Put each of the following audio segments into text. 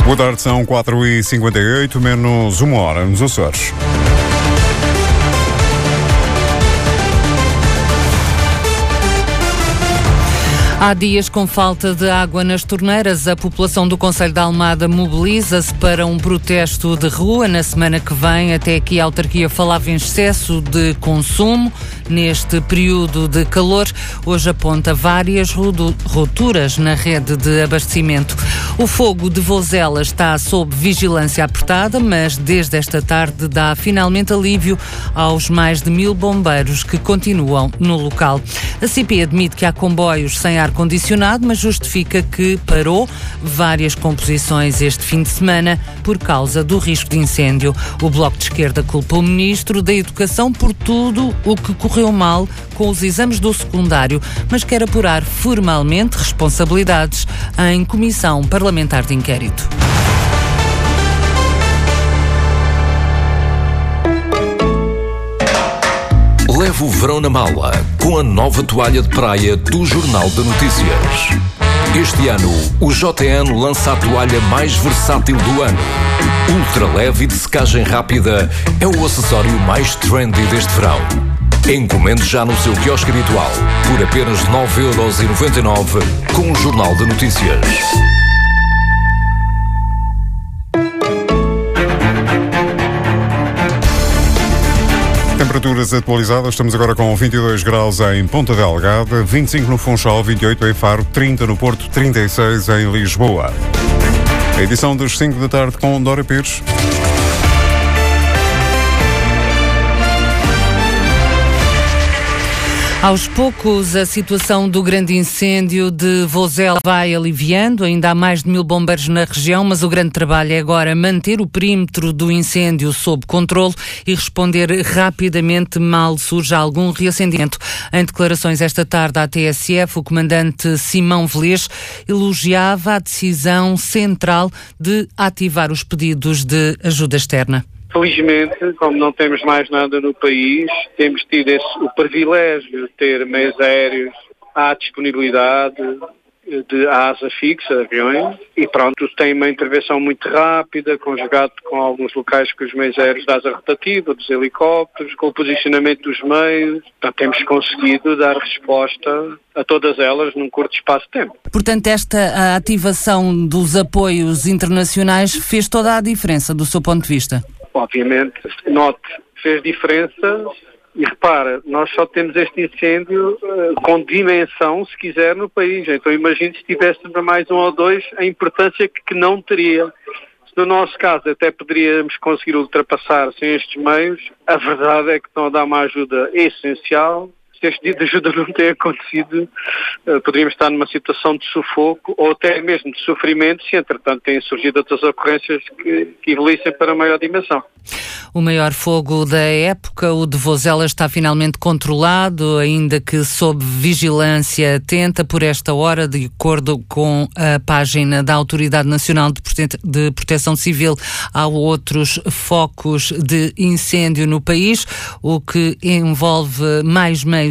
Boa tarde, são 4h58, menos uma hora nos Açores. Há dias com falta de água nas torneiras, a população do concelho de Almada mobiliza-se para um protesto de rua. Na semana que vem, até aqui a autarquia falava em excesso de consumo neste período de calor. Hoje aponta várias rupturas na rede de abastecimento. O fogo de Vozela está sob vigilância apertada, mas desde esta tarde dá finalmente alívio aos mais de 1000 bombeiros que continuam no local. A CP admite que há comboios sem ar-condicionado, mas justifica que parou várias composições este fim de semana por causa do risco de incêndio. O Bloco de Esquerda culpa o Ministro da Educação por tudo o que correu mal com os exames do secundário, mas quer apurar formalmente responsabilidades em comissão parlamentar de inquérito. Leve o verão na mala com a nova toalha de praia do Jornal de Notícias. Este ano, o JN lança a toalha mais versátil do ano. Ultra leve e de secagem rápida é o acessório mais trendy deste verão. Encomende já no seu quiosque habitual por apenas 9,99€ com o Jornal de Notícias. Temperaturas atualizadas, estamos agora com 22 graus em Ponta Delgada, 25 no Funchal, 28 em Faro, 30 no Porto, 36 em Lisboa. A edição das 5 da tarde com Dora Pires. Aos poucos, a situação do grande incêndio de Vozela vai aliviando. Ainda há mais de 1000 bombeiros na região, mas o grande trabalho é agora manter o perímetro do incêndio sob controle e responder rapidamente mal surge algum reacendimento. Em declarações esta tarde à TSF, o comandante Simão Velez elogiava a decisão central de ativar os pedidos de ajuda externa. Felizmente, como não temos mais nada no país, temos tido o privilégio de ter meios aéreos à disponibilidade de asa fixa, aviões, e pronto, tem uma intervenção muito rápida, conjugado com alguns locais com os meios aéreos de asa rotativa, dos helicópteros, com o posicionamento dos meios. Portanto, temos conseguido dar resposta a todas elas num curto espaço de tempo. Portanto, esta ativação dos apoios internacionais fez toda a diferença do seu ponto de vista? Obviamente, fez diferença e repara, nós só temos este incêndio com dimensão, se quiser, no país. Então imagine se tivéssemos mais um ou dois, a importância que não teria. No nosso caso até poderíamos conseguir ultrapassar sem estes meios, a verdade é que estão a dar uma ajuda essencial. Se este pedido de ajuda não tem acontecido, poderíamos estar numa situação de sufoco ou até mesmo de sofrimento se, entretanto, têm surgido outras ocorrências que evoluíssem para maior dimensão. O maior fogo da época, o de Vozela, está finalmente controlado, ainda que sob vigilância atenta por esta hora, de acordo com a página da Autoridade Nacional de Proteção Civil. Há outros focos de incêndio no país, o que envolve mais meios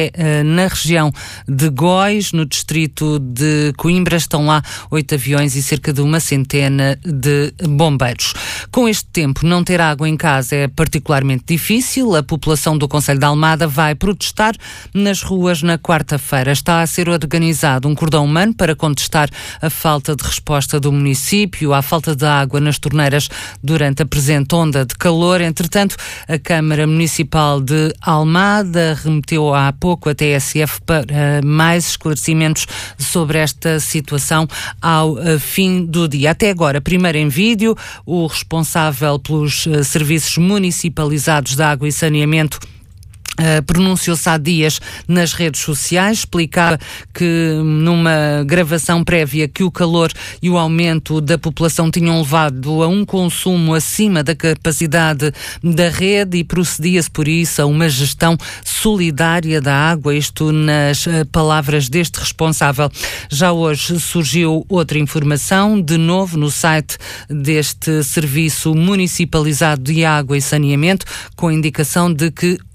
na região de Góis, no distrito de Coimbra. Estão lá 8 aviões e cerca de uma centena de bombeiros. Com este tempo, não ter água em casa é particularmente difícil. A população do concelho de Almada vai protestar nas ruas na quarta-feira. Está a ser organizado um cordão humano para contestar a falta de resposta do município à falta de água nas torneiras durante a presente onda de calor. Entretanto, a Câmara Municipal de Almada remeteu há pouco a TSF para mais esclarecimentos sobre esta situação ao fim do dia. Até agora, primeiro em vídeo, o responsável pelos serviços municipalizados de água e saneamento pronunciou-se há dias nas redes sociais, explicava que numa gravação prévia que o calor e o aumento da população tinham levado a um consumo acima da capacidade da rede e procedia-se por isso a uma gestão solidária da água, isto nas palavras deste responsável. Já hoje surgiu outra informação, de novo no site deste Serviço Municipalizado de Água e Saneamento, com a indicação de que houve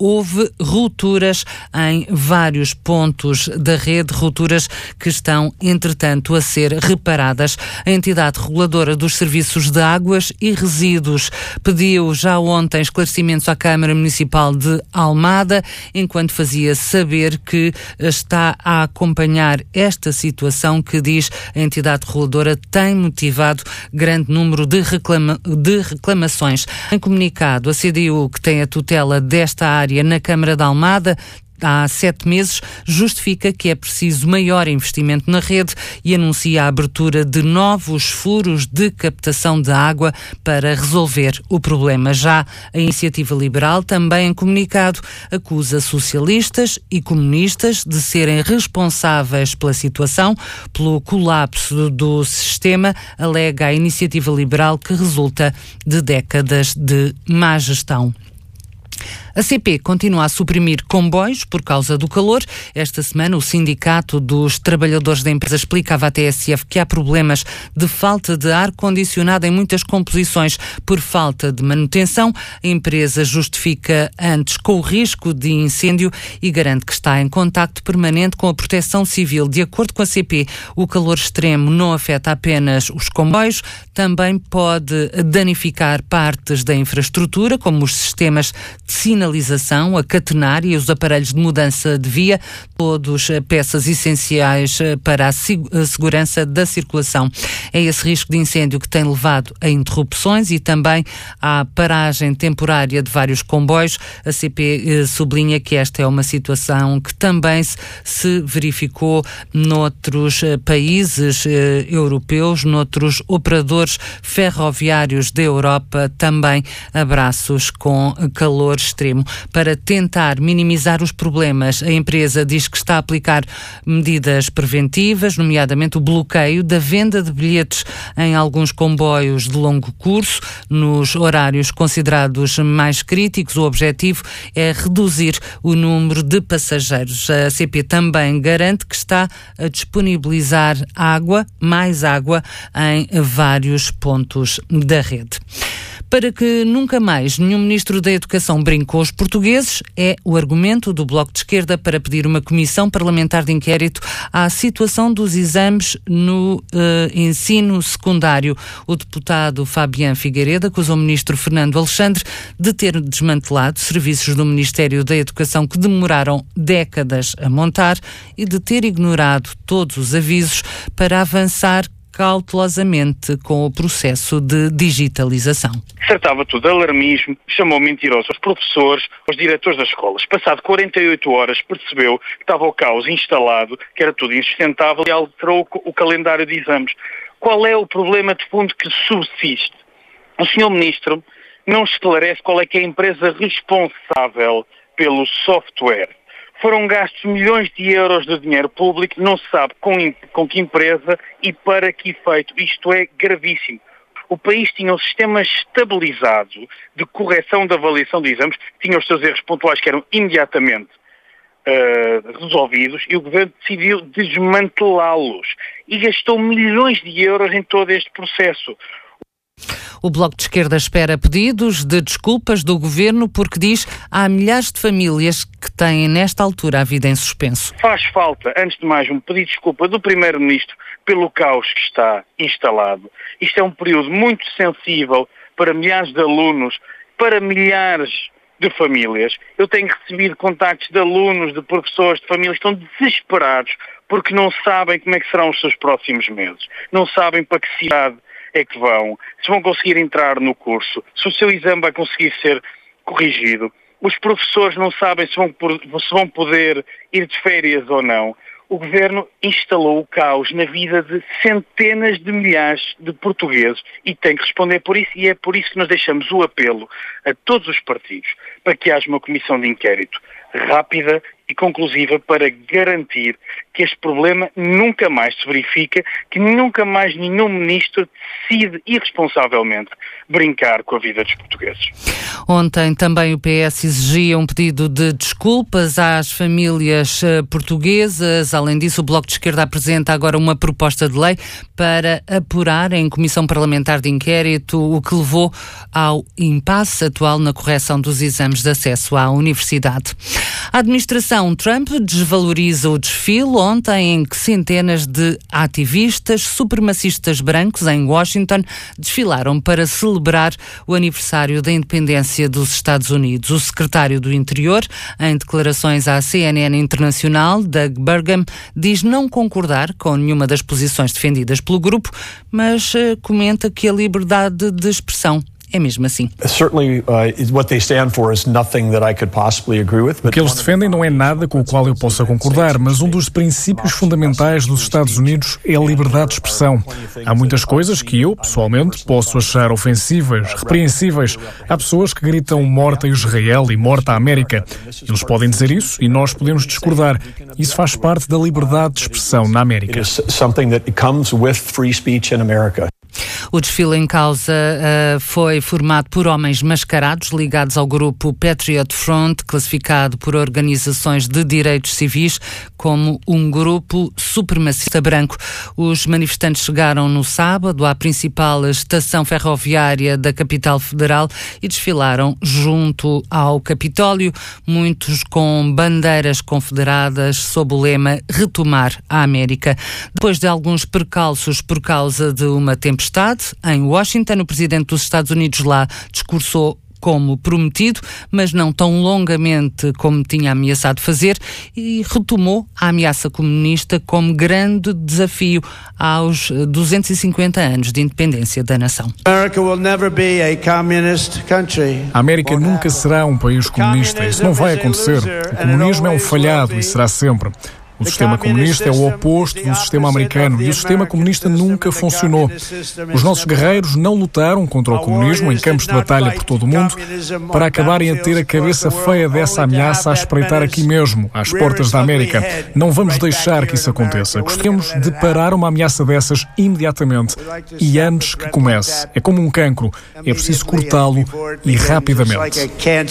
de rupturas em vários pontos da rede, rupturas que estão, entretanto, a ser reparadas. A entidade reguladora dos serviços de águas e resíduos pediu já ontem esclarecimentos à Câmara Municipal de Almada, enquanto fazia saber que está a acompanhar esta situação que, diz a entidade reguladora, tem motivado grande número de reclamações. Em comunicado, a CDU, que tem a tutela desta área na Câmara de Almada, há 7 meses, justifica que é preciso maior investimento na rede e anuncia a abertura de novos furos de captação de água para resolver o problema. Já a Iniciativa Liberal, também em comunicado, acusa socialistas e comunistas de serem responsáveis pela situação, pelo colapso do sistema, alega a Iniciativa Liberal, que resulta de décadas de má gestão. A CP continua a suprimir comboios por causa do calor. Esta semana, o Sindicato dos Trabalhadores da empresa explicava à TSF que há problemas de falta de ar-condicionado em muitas composições por falta de manutenção. A empresa justifica antes com o risco de incêndio e garante que está em contacto permanente com a Proteção Civil. De acordo com a CP, o calor extremo não afeta apenas os comboios, também pode danificar partes da infraestrutura, como os sistemas de sinalização, a catenária e os aparelhos de mudança de via, todos peças essenciais para a segurança da circulação. É esse risco de incêndio que tem levado a interrupções e também à paragem temporária de vários comboios. A CP sublinha que esta é uma situação que também se verificou noutros países europeus, noutros operadores ferroviários da Europa, também abraços com calor extremo. Para tentar minimizar os problemas, a empresa diz que está a aplicar medidas preventivas, nomeadamente o bloqueio da venda de bilhetes em alguns comboios de longo curso, nos horários considerados mais críticos. O objetivo é reduzir o número de passageiros. A CP também garante que está a disponibilizar água, mais água, em vários pontos da rede. Para que nunca mais nenhum Ministro da Educação brinque com os portugueses, é o argumento do Bloco de Esquerda para pedir uma comissão parlamentar de inquérito à situação dos exames no ensino secundário. O deputado Fabián Figueiredo acusou o Ministro Fernando Alexandre de ter desmantelado serviços do Ministério da Educação que demoraram décadas a montar e de ter ignorado todos os avisos para avançar cautelosamente com o processo de digitalização. Tratava tudo de alarmismo, chamou mentirosos aos professores, aos diretores das escolas. Passado 48 horas percebeu que estava o caos instalado, que era tudo insustentável e alterou o calendário de exames. Qual é o problema de fundo que subsiste? O Sr. Ministro não esclarece qual é que é a empresa responsável pelo software. Foram gastos milhões de euros de dinheiro público, não se sabe com que empresa e para que efeito. Isto é gravíssimo. O país tinha um sistema estabilizado de correção da avaliação de exames, tinha os seus erros pontuais que eram imediatamente resolvidos e o governo decidiu desmantelá-los e gastou milhões de euros em todo este processo. O Bloco de Esquerda espera pedidos de desculpas do Governo porque diz que há milhares de famílias que têm nesta altura a vida em suspenso. Faz falta, antes de mais, um pedido de desculpa do Primeiro-Ministro pelo caos que está instalado. Isto é um período muito sensível para milhares de alunos, para milhares de famílias. Eu tenho recebido contactos de alunos, de professores, de famílias que estão desesperados porque não sabem como é que serão os seus próximos meses. Não sabem para que cidade é que vão, se vão conseguir entrar no curso, se o seu exame vai conseguir ser corrigido. Os professores não sabem se vão poder ir de férias ou não. O Governo instalou o caos na vida de centenas de milhares de portugueses e tem que responder por isso, e é por isso que nós deixamos o apelo a todos os partidos para que haja uma comissão de inquérito rápida e conclusiva para garantir que este problema nunca mais se verifica, que nunca mais nenhum ministro decide irresponsavelmente brincar com a vida dos portugueses. Ontem também o PS exigia um pedido de desculpas às famílias portuguesas. Além disso, o Bloco de Esquerda apresenta agora uma proposta de lei para apurar em comissão parlamentar de inquérito o que levou ao impasse atual na correção dos exames de acesso à universidade. A administração Trump desvaloriza o desfile ontem em que centenas de ativistas supremacistas brancos em Washington desfilaram para celebrar o aniversário da independência dos Estados Unidos. O secretário do Interior, em declarações à CNN Internacional, Doug Burgum, diz não concordar com nenhuma das posições defendidas pelo grupo, mas comenta que a liberdade de expressão é mesmo assim. O que eles defendem não é nada com o qual eu possa concordar, mas um dos princípios fundamentais dos Estados Unidos é a liberdade de expressão. Há muitas coisas que eu, pessoalmente, posso achar ofensivas, repreensíveis. Há pessoas que gritam morta a Israel e morta a América. Eles podem dizer isso e nós podemos discordar. Isso faz parte da liberdade de expressão na América. O desfile em causa foi formado por homens mascarados ligados ao grupo Patriot Front, classificado por organizações de direitos civis como um grupo supremacista branco. Os manifestantes chegaram no sábado à principal estação ferroviária da capital federal e desfilaram junto ao Capitólio, muitos com bandeiras confederadas sob o lema Retomar a América. Depois de alguns percalços por causa de uma tempestade, em Washington, o presidente dos Estados Unidos lá discursou como prometido, mas não tão longamente como tinha ameaçado fazer, e retomou a ameaça comunista como grande desafio aos 250 anos de independência da nação. A América nunca será um país comunista. Isso não vai acontecer. O comunismo é um falhado e será sempre. O sistema comunista é o oposto do sistema americano e o sistema comunista nunca funcionou. Os nossos guerreiros não lutaram contra o comunismo em campos de batalha por todo o mundo para acabarem a ter a cabeça feia dessa ameaça a espreitar aqui mesmo, às portas da América. Não vamos deixar que isso aconteça. Gostaríamos de parar uma ameaça dessas imediatamente e antes que comece. É como um cancro. É preciso cortá-lo e rapidamente.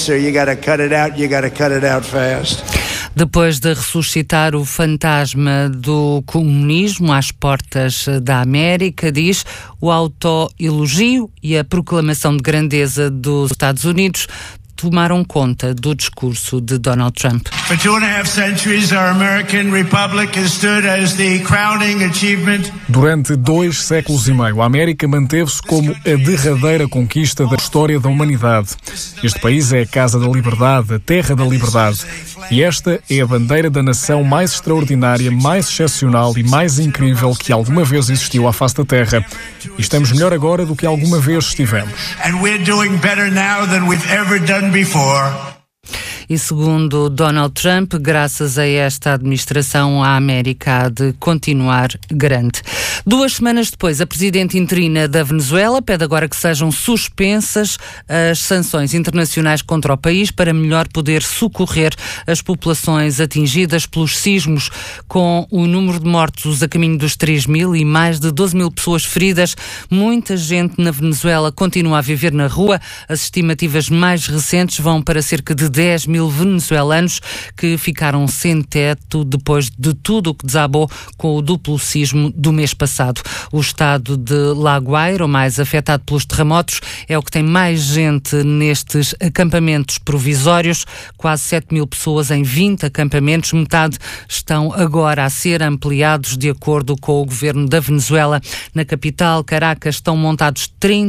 Depois de ressuscitar o fantasma do comunismo às portas da América, diz, o autoelogio e a proclamação de grandeza dos Estados Unidos tomaram conta do discurso de Donald Trump. For 2.5 centuries, our American Republic has stood as the crowning achievement. Durante 2 séculos e meio, a América manteve-se como a derradeira conquista da história da humanidade. Este país é a casa da liberdade, a terra da liberdade. E esta é a bandeira da nação mais extraordinária, mais excepcional e mais incrível que alguma vez existiu à face da Terra. E estamos melhor agora do que alguma vez estivemos. And we're doing better now than we've ever done before. E segundo Donald Trump, graças a esta administração, a América há de continuar grande. 2 semanas depois, a presidente interina da Venezuela pede agora que sejam suspensas as sanções internacionais contra o país para melhor poder socorrer as populações atingidas pelos sismos, com o número de mortos a caminho dos 3.000 e mais de 12.000 pessoas feridas. Muita gente na Venezuela continua a viver na rua. As estimativas mais recentes vão para cerca de 10.000 venezuelanos que ficaram sem teto depois de tudo o que desabou com o duplo sismo do mês passado. O estado de La Guaira, o mais afetado pelos terremotos, é o que tem mais gente nestes acampamentos provisórios, quase 7.000 pessoas em 20 acampamentos, metade estão agora a ser ampliados de acordo com o governo da Venezuela. Na capital, Caracas, estão montados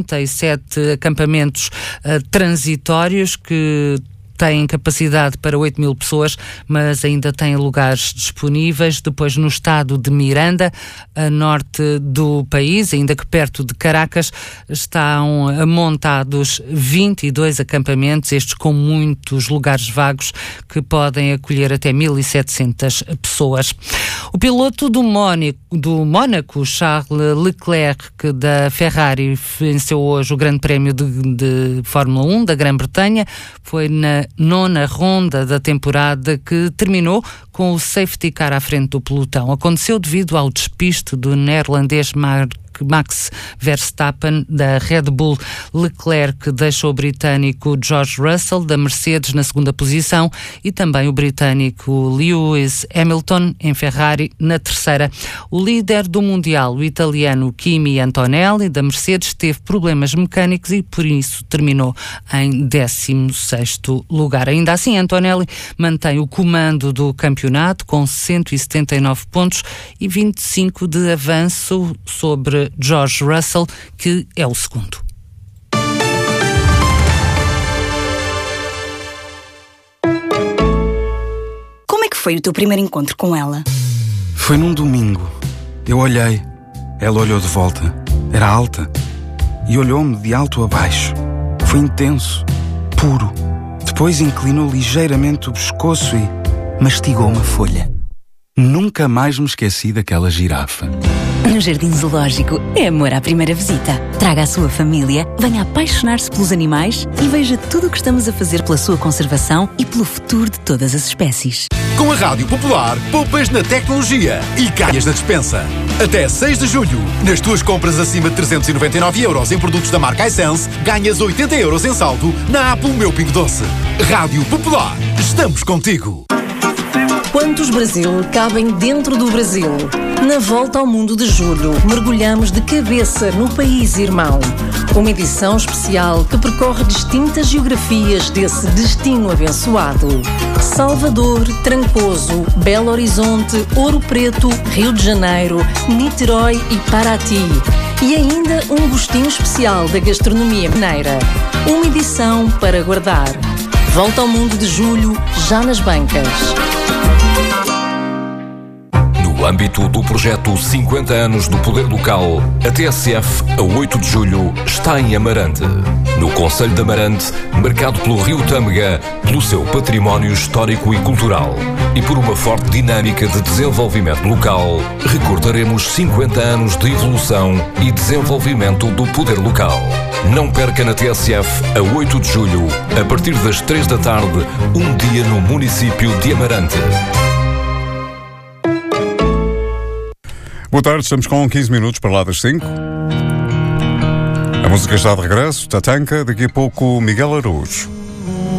37 acampamentos transitórios que têm capacidade para 8.000 pessoas, mas ainda têm lugares disponíveis. Depois, no estado de Miranda, a norte do país, ainda que perto de Caracas, estão montados 22 acampamentos, estes com muitos lugares vagos que podem acolher até 1.700 pessoas. O piloto do Mónaco, Charles Leclerc, da Ferrari, venceu hoje o Grande Prémio de Fórmula 1 da Grã-Bretanha. Foi na 9ª ronda da temporada, que terminou com o safety car à frente do pelotão. Aconteceu devido ao despiste do neerlandês Max Verstappen da Red Bull. Leclerc deixa o britânico George Russell da Mercedes na 2ª posição e também o britânico Lewis Hamilton em Ferrari na 3ª. O líder do Mundial, o italiano Kimi Antonelli da Mercedes, teve problemas mecânicos e por isso terminou em 16º lugar. Ainda assim, Antonelli mantém o comando do campeonato com 179 pontos e 25 de avanço sobre George Russell, que é o segundo. Como é que foi o teu primeiro encontro com ela? Foi num domingo. Eu olhei. Ela olhou de volta. Era alta. E olhou-me de alto a baixo. Foi intenso. Puro. Depois inclinou ligeiramente o pescoço e mastigou uma folha. Nunca mais me esqueci daquela girafa. No Jardim Zoológico é amor à primeira visita. Traga a sua família, venha apaixonar-se pelos animais e veja tudo o que estamos a fazer pela sua conservação e pelo futuro de todas as espécies. Com a Rádio Popular, poupas na tecnologia e ganhas na despensa. Até 6 de julho, nas tuas compras acima de 399 € em produtos da marca iSense, ganhas 80 € em saldo na app O Meu Pingo Doce. Rádio Popular, estamos contigo. Quantos Brasil cabem dentro do Brasil? Na volta ao mundo de julho, mergulhamos de cabeça no país irmão. Uma edição especial que percorre distintas geografias desse destino abençoado. Salvador, Trancoso, Belo Horizonte, Ouro Preto, Rio de Janeiro, Niterói e Paraty. E ainda um gostinho especial da gastronomia mineira. Uma edição para guardar. Volta ao mundo de julho, já nas bancas. No âmbito do projeto 50 anos do Poder Local, a TSF, a 8 de julho, está em Amarante. No concelho de Amarante, marcado pelo Rio Tâmega, pelo seu património histórico e cultural e por uma forte dinâmica de desenvolvimento local, recordaremos 50 anos de evolução e desenvolvimento do Poder Local. Não perca na TSF, a 8 de julho, a partir das 3 da tarde, um dia no município de Amarante. Boa tarde, estamos com 15 minutos para lá das 5. A música está de regresso, Tatanka, daqui a pouco Miguel Araújo.